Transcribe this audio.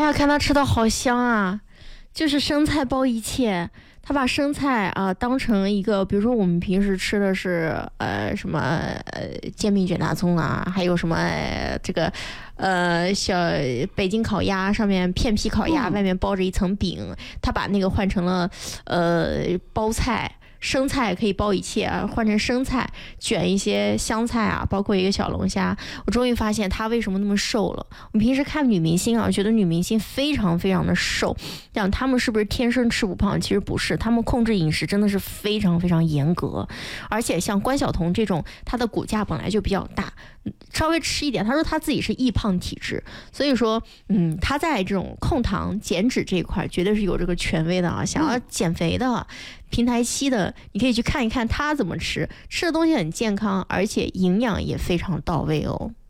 哎呀，看他吃的好香啊，就是生菜包一切。他把生菜啊当成一个，比如说我们平时吃的是什么煎饼卷大葱啊，还有什么这个小北京烤鸭上面片皮烤鸭，外面包着一层饼，他把那个换成了包菜。生菜可以包一切啊，换成生菜卷一些香菜啊，包括一个小龙虾。我终于发现她为什么那么瘦了。我们平时看女明星啊，觉得女明星非常非常的瘦，讲她们是不是天生吃不胖？其实不是，她们控制饮食真的是非常非常严格。而且像关晓彤这种，她的骨架本来就比较大，稍微吃一点，她说她自己是易胖体质，所以说她在这种控糖减脂这一块绝对是有这个权威的啊。想要减肥的平台期的，你可以去看一看他怎么吃，吃的东西很健康，而且营养也非常到位哦。